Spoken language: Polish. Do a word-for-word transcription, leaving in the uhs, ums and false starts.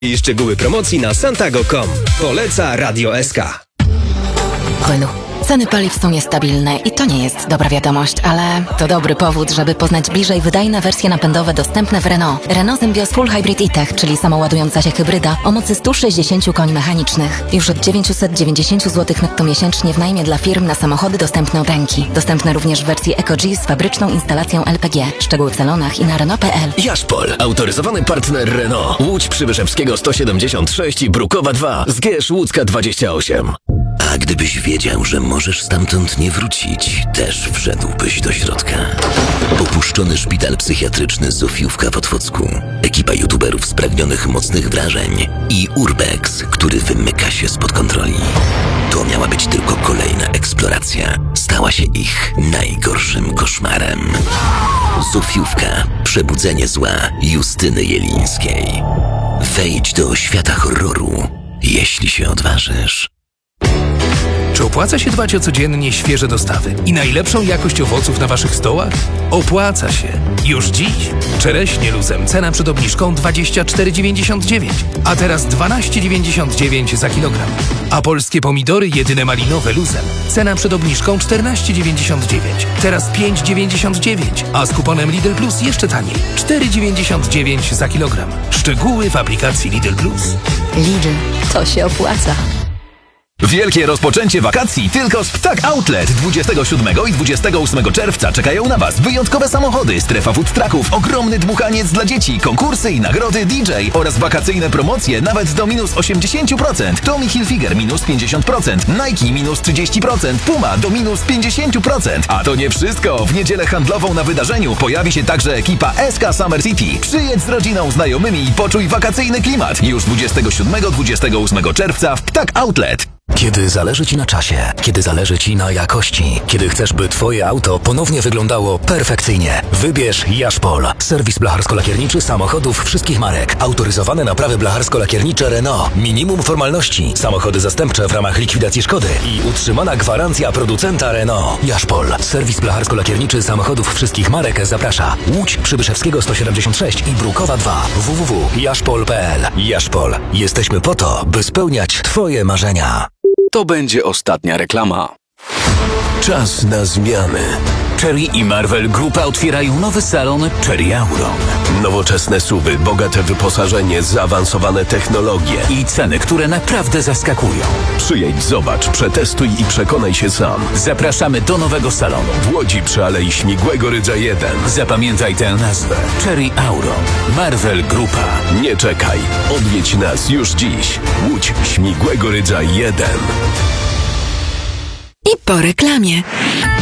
I szczegóły promocji na santago kropka com. Poleca Radio S K. Renault. Ceny paliw są niestabilne i to nie jest dobra wiadomość, ale to dobry powód, żeby poznać bliżej wydajne wersje napędowe dostępne w Renault. Renault Symbioz Full Hybrid e-Tech, czyli samoładująca się hybryda o mocy sto sześćdziesiąt koni mechanicznych. Już od dziewięćset dziewięćdziesiąt złotych netto miesięcznie w najmie dla firm na samochody dostępne od ręki. Dostępne również w wersji EcoG z fabryczną instalacją L P G. Szczegóły w salonach i na Renault kropka p l. Jaszpol, autoryzowany partner Renault. Łódź Przybyszewskiego sto siedemdziesiąt sześć i Brukowa dwa. Zgierz Łódzka dwadzieścia osiem. A gdybyś wiedział, że możesz stamtąd nie wrócić, też wszedłbyś do środka. Opuszczony szpital psychiatryczny Zofiówka w Otwocku, ekipa youtuberów spragnionych mocnych wrażeń i Urbex, który wymyka się spod kontroli. To miała być tylko kolejna eksploracja. Stała się ich najgorszym koszmarem. Zofiówka. Przebudzenie zła Justyny Jelińskiej. Wejdź do świata horroru, jeśli się odważysz. Czy opłaca się dbać o codziennie świeże dostawy i najlepszą jakość owoców na waszych stołach? Opłaca się. Już dziś. Czereśnie luzem cena przed obniżką dwadzieścia cztery dziewięćdziesiąt dziewięć, a teraz dwanaście dziewięćdziesiąt dziewięć za kilogram. A polskie pomidory jedyne malinowe luzem cena przed obniżką czternaście dziewięćdziesiąt dziewięć, teraz pięć dziewięćdziesiąt dziewięć, a z kuponem Lidl Plus jeszcze taniej cztery dziewięćdziesiąt dziewięć za kilogram. Szczegóły w aplikacji Lidl Plus. Lidl. To się opłaca. Wielkie rozpoczęcie wakacji tylko z Ptak Outlet. dwudziestego siódmego i dwudziestego ósmego czerwca czekają na Was wyjątkowe samochody, strefa food trucków, ogromny dmuchaniec dla dzieci, konkursy i nagrody D J oraz wakacyjne promocje nawet do minus osiemdziesiąt procent. Tommy Hilfiger minus pięćdziesiąt procent, Nike minus trzydzieści procent, Puma do minus pięćdziesiąt procent. A to nie wszystko. W niedzielę handlową na wydarzeniu pojawi się także ekipa S K Summer City. Przyjedź z rodziną, znajomymi i poczuj wakacyjny klimat. Już dwudziestego siódmego i dwudziestego ósmego czerwca w Ptak Outlet. Kiedy zależy Ci na czasie, kiedy zależy Ci na jakości, kiedy chcesz, by Twoje auto ponownie wyglądało perfekcyjnie, wybierz Jaszpol. Serwis blacharsko-lakierniczy samochodów wszystkich marek. Autoryzowane naprawy blacharsko-lakiernicze Renault. Minimum formalności. Samochody zastępcze w ramach likwidacji szkody i utrzymana gwarancja producenta Renault. Jaszpol. Serwis blacharsko-lakierniczy samochodów wszystkich marek zaprasza. Łódź Przybyszewskiego sto siedemdziesiąt sześć i Brukowa dwa. w w w kropka jaszpol kropka p l. Jaszpol. Jesteśmy po to, by spełniać Twoje marzenia. To będzie ostatnia reklama. Czas na zmiany. Cherry i Marvel Grupa otwierają nowy salon Cherry Auron. Nowoczesne suwy, bogate wyposażenie, zaawansowane technologie. I ceny, które naprawdę zaskakują. Przyjedź, zobacz, przetestuj i przekonaj się sam. Zapraszamy do nowego salonu. W Łodzi przy Alei Śmigłego Rydza jeden. Zapamiętaj tę nazwę. Cherry Auron. Marvel Grupa. Nie czekaj. Odwiedź nas już dziś. Łódź Śmigłego Rydza jeden. I po reklamie.